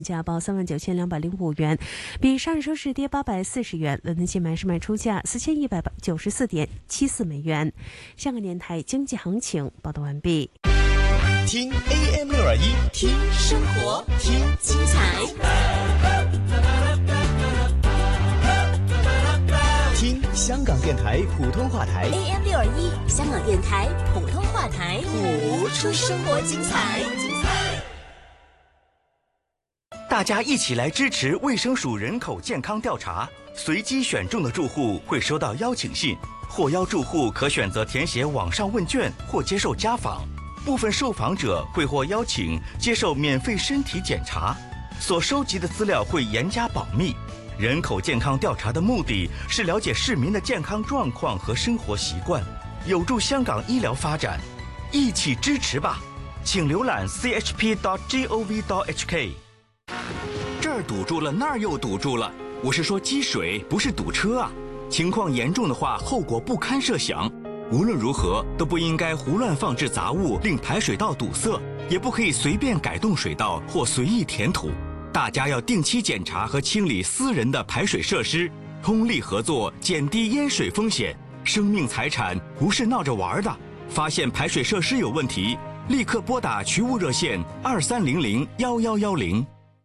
价报39,205元，比上日收市跌840元。伦敦金买市卖出价4194.74美元。香港电台经济行情报道完毕。 听 AM621， 听生活，听精彩， 听香港电台普通话台 AM621，香港电台普通话台， 谱出生活精彩。 大家一起来支持卫生署人口健康调查，随机选中的住户会收到邀请信，获邀住户可选择填写网上问卷或接受家访，部分受访者会获邀请接受免费身体检查，所收集的资料会严加保密。人口健康调查的目的是了解市民的健康状况和生活习惯，有助香港医疗发展，一起支持吧！请浏览 chp.gov.hk。这儿堵住了，那儿又堵住了。我是说积水，不是堵车啊。情况严重的话，后果不堪设想。无论如何，都不应该胡乱放置杂物，令排水道堵塞，也不可以随便改动水道或随意填土。大家要定期检查和清理私人的排水设施，通力合作，减低淹水风险。生命财产不是闹着玩的。发现排水设施有问题，立刻拨打渠务热线23001110。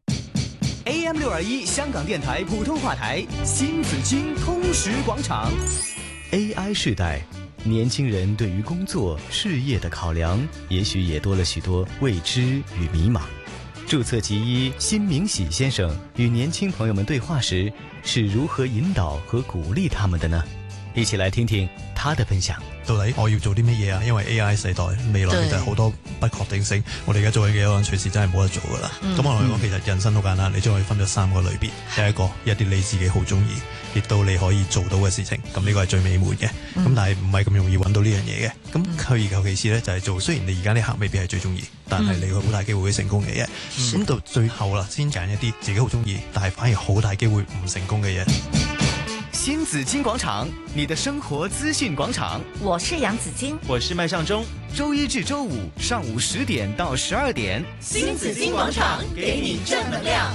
AM621 香港电台普通话台新紫荆通识广场。 AI 时代，年轻人对于工作事业的考量也许也多了许多未知与迷茫。注册其一辛明喜先生与年轻朋友们对话时是如何引导和鼓励他们的呢？一起来听听他的分享。 到底我要做啲乜嘢啊？因為 AI 世代未來其實好多不確定性，我哋而家做緊嘅嘢隨時真係冇得做噶啦。咁我同你講，其實人生好簡單，你將佢分咗3個類別。第一個，一啲你自己好中意，亦都你可以做到嘅事情，咁呢個係最美滿嘅。咁但係唔係咁容易揾到呢樣嘢嘅。咁退而求其次咧，就係做雖然你而家呢刻未必係最中意，但係你會好大機會會成功嘅嘢。咁到最後啦，先揀一啲自己好中意，但係反而好大機會唔成功嘅嘢。 新紫荊廣場，你的生活資訊廣場。 我是楊子矜， 我是麥尚中。 周一至周五上午10點到12點， 新紫荊廣場給你正能量。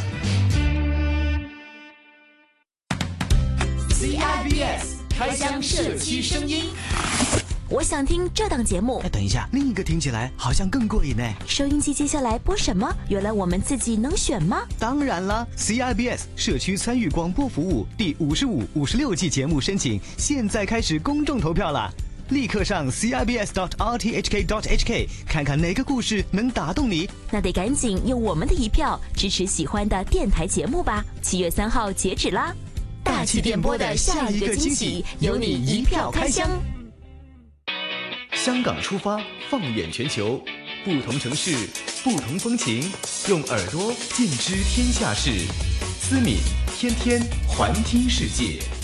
CIBS 開箱社區聲音。 我想聽這檔節目。 等一下，另一個聽起來好像更過癮呢。 收音機接下來播什麼？原來我們自己能選嗎？ 當然了 ，CIBS 社區參與廣播服務第55、56季節目申請，現在開始公眾投票了。立刻上 CIBS.RTHK.HK 看看哪個故事能打動你。 那得趕緊用我們的一票支持喜歡的電台節目吧。7月3號截止啦！大氣電波的下一個驚喜，由你一票開箱。 香港出發，放眼全球，不同城市，不同風情，用耳朵盡知天下事。思敏天天環聽世界。